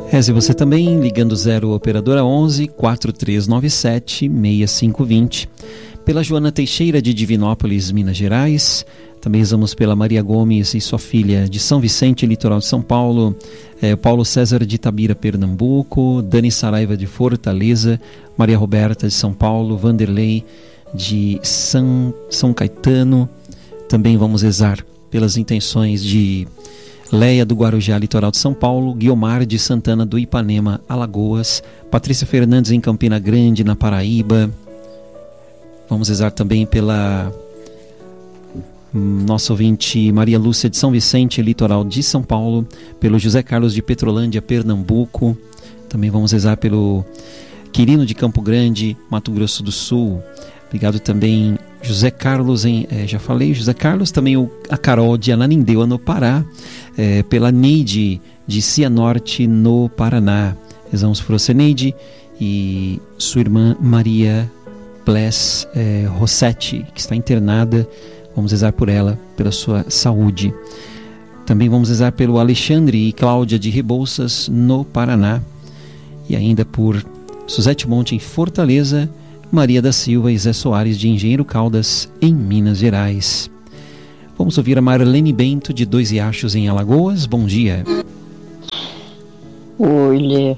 Reze você também, ligando 0 operadora 11 4397 6520. Pela Joana Teixeira de Divinópolis, Minas Gerais. Também rezamos pela Maria Gomes e sua filha de São Vicente, litoral de São Paulo. Paulo César de Itabira, Pernambuco. Dani Saraiva de Fortaleza. Maria Roberta de São Paulo. Vanderlei de São Caetano. Também vamos rezar pelas intenções de Leia do Guarujá, litoral de São Paulo. Guiomar de Santana do Ipanema, Alagoas. Patrícia Fernandes em Campina Grande, na Paraíba. Vamos rezar também pela nossa ouvinte Maria Lúcia de São Vicente, litoral de São Paulo. Pelo José Carlos de Petrolândia, Pernambuco. Também vamos rezar pelo Quirino de Campo Grande, Mato Grosso do Sul. Obrigado também José Carlos, já falei, José Carlos. Também a Carol de Ananindeua, no Pará. Pela Neide de Cianorte, no Paraná. Rezamos por você, Neide, e sua irmã Maria Bless Rossetti, que está internada. Vamos rezar por ela, pela sua saúde. Também vamos rezar pelo Alexandre e Cláudia de Rebouças, no Paraná. E ainda por Suzete Monte, em Fortaleza. Maria da Silva e Zé Soares de Engenheiro Caldas, em Minas Gerais. Vamos ouvir a Marlene Bento de Dois Riachos, em Alagoas. Bom dia. Oi,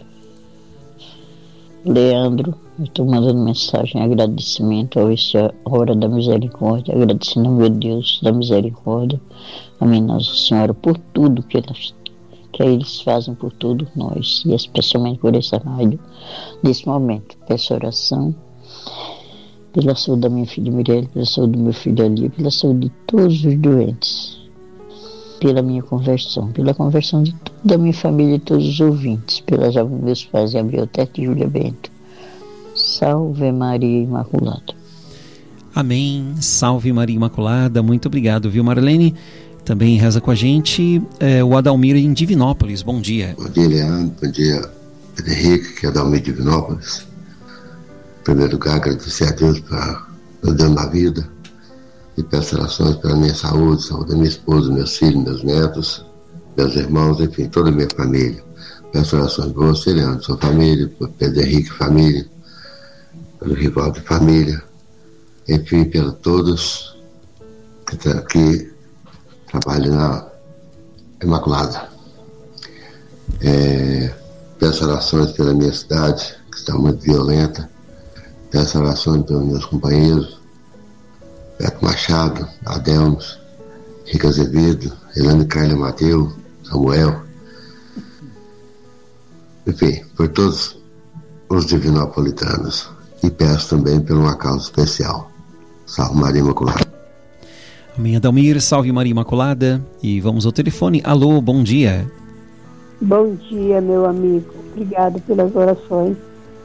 Leandro. Eu estou mandando mensagem em agradecimento a essa hora da misericórdia, agradecendo ao meu Deus da misericórdia, a minha Nossa Senhora, por tudo que eles fazem por todos nós, e especialmente por essa rádio, nesse momento. Peço oração pela saúde da minha filha Mirelle, pela saúde do meu filho Ali, pela saúde de todos os doentes, pela minha conversão, pela conversão de toda a minha família e todos os ouvintes, pelas almas dos meus pais, Gabriel Tete e Júlia Bento. Salve Maria Imaculada. Amém. Salve Maria Imaculada. Muito obrigado, viu, Marlene? Também reza com a gente o Adalmir em Divinópolis. Bom dia. Bom dia, Leandro. Bom dia, Pedro Henrique, que é Adalmir de Divinópolis. Em primeiro lugar, agradecer a Deus por nos dando a vida, e peço orações pela minha saúde, saúde da minha esposa, meus filhos, meus netos, meus irmãos, enfim, toda a minha família. Peço orações por você, Leandro, sua família, por Pedro Henrique, família, pelo Rivaldo, família, enfim, por todos que trabalham na Imaculada. Peço orações pela minha cidade, que está muito violenta. Peço orações pelos meus companheiros, Beto Machado, Adelmos, Rica Azevedo, Elane Carla Mateu, Samuel, enfim, por todos os divinopolitanos. E peço também por uma causa especial. Salve Maria Imaculada. Amém, Adalmir. Salve Maria Imaculada. E vamos ao telefone. Alô, bom dia. Bom dia, meu amigo. Obrigado pelas orações.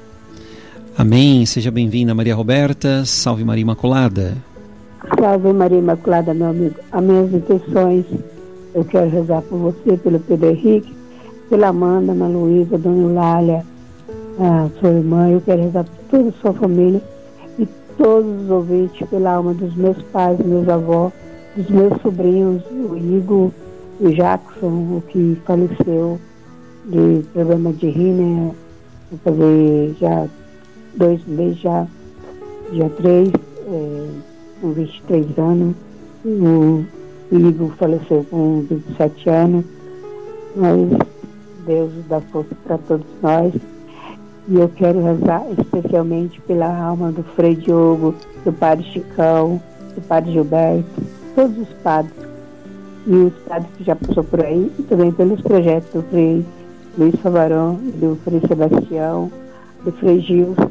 Amém. Seja bem-vinda, Maria Roberta. Salve Maria Imaculada. Salve Maria Imaculada, meu amigo. As minhas intenções, eu quero rezar por você, pelo Pedro Henrique, pela Amanda, Ana Luísa, Dona Eulália, a sua irmã. Eu quero rezar por toda a sua família e todos os ouvintes, pela alma dos meus pais, meus avós, dos meus sobrinhos, o Igor, o Jackson, o que faleceu de problema de rim, né? Vou fazer já 2 meses, já 3, com 23 anos. O Igor faleceu com 27 anos. Mas Deus dá força para todos nós. E eu quero rezar especialmente pela alma do Frei Diogo, do Padre Chicão, do Padre Gilberto, todos os padres e os padres que já passou por aí, e também pelos projetos do Frei Luiz Favarão, do Frei Sebastião, do Frei Gilson,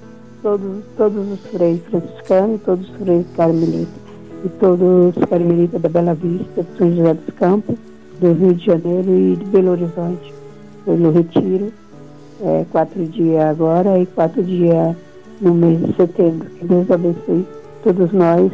todos os freis franciscanos, todos os freis carmelitas, e todos os carmelitas da Bela Vista, de São José dos Campos, do Rio de Janeiro e de Belo Horizonte. Foi no retiro, 4 dias agora e 4 dias no mês de setembro. Que Deus abençoe todos nós,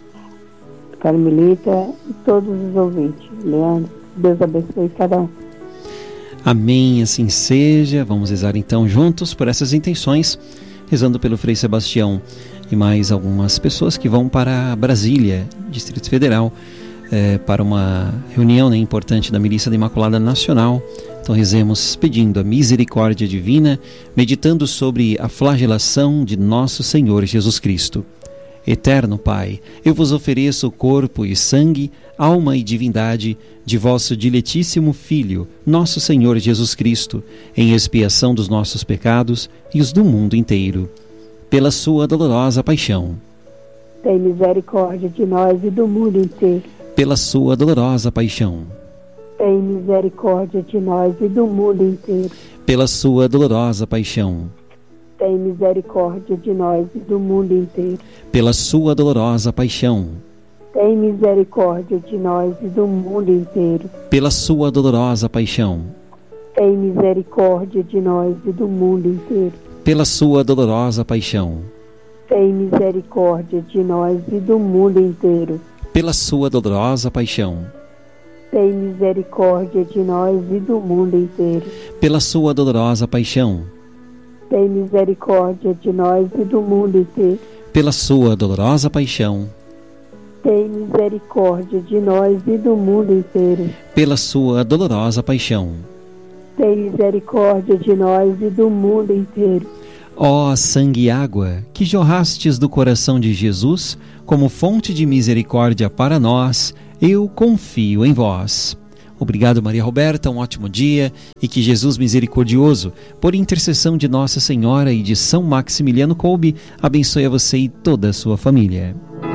carmelita, e todos os ouvintes. Leandro, Deus abençoe cada um. Amém, assim seja. Vamos rezar então juntos por essas intenções, rezando pelo Frei Sebastião e mais algumas pessoas que vão para Brasília, Distrito Federal, para uma reunião, né, importante da Milícia da Imaculada Nacional, Então rezemos pedindo a misericórdia divina, meditando sobre a flagelação de nosso Senhor Jesus Cristo. Eterno Pai, eu vos ofereço o corpo e sangue, alma e divindade de vosso diletíssimo Filho, nosso Senhor Jesus Cristo, em expiação dos nossos pecados e os do mundo inteiro. Pela sua dolorosa paixão. Tem misericórdia de nós e do mundo inteiro. Pela sua dolorosa paixão. Tem misericórdia de nós e do mundo inteiro. Pela sua dolorosa paixão. Tem misericórdia de nós e do mundo inteiro. Pela sua dolorosa paixão. Tem misericórdia de nós e do mundo inteiro. Pela sua dolorosa paixão. Tem misericórdia de nós e do mundo inteiro. Pela sua dolorosa paixão. Tem misericórdia de nós e do mundo inteiro. Pela sua dolorosa paixão. Tem misericórdia de nós e do mundo inteiro. Pela sua dolorosa paixão. Tem misericórdia de nós e do mundo inteiro. Pela sua dolorosa paixão. Tem misericórdia de nós e do mundo inteiro. Pela sua dolorosa paixão. Tem misericórdia de nós e do mundo inteiro. Ó sangue e água, que jorrastes do coração de Jesus, como fonte de misericórdia para nós, eu confio em vós. Obrigado, Maria Roberta, um ótimo dia, e que Jesus misericordioso, por intercessão de Nossa Senhora e de São Maximiliano Kolbe, abençoe a você e toda a sua família.